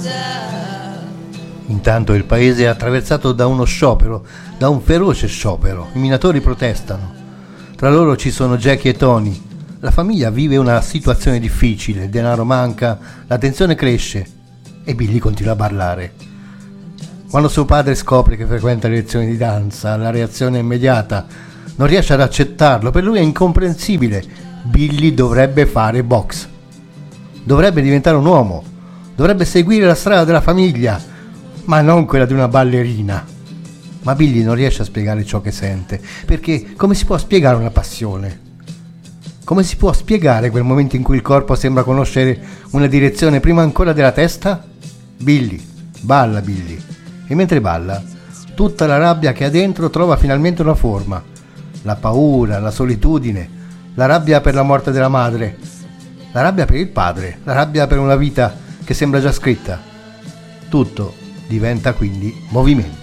Intanto il paese è attraversato da uno sciopero, da un feroce sciopero. I minatori protestano. Tra loro ci sono Jackie e Tony. La famiglia vive una situazione difficile, il denaro manca, la tensione cresce e Billy continua a ballare. Quando suo padre scopre che frequenta le lezioni di danza, la reazione è immediata. Non riesce ad accettarlo, per lui è incomprensibile. Billy dovrebbe fare box. Dovrebbe diventare un uomo. Dovrebbe seguire la strada della famiglia, ma non quella di una ballerina. Ma Billy non riesce a spiegare ciò che sente, perché come si può spiegare una passione? Come si può spiegare quel momento in cui il corpo sembra conoscere una direzione prima ancora della testa? Billy, balla Billy. E mentre balla, tutta la rabbia che ha dentro trova finalmente una forma. La paura, la solitudine, la rabbia per la morte della madre, la rabbia per il padre, la rabbia per una vita che sembra già scritta. Tutto diventa quindi movimento.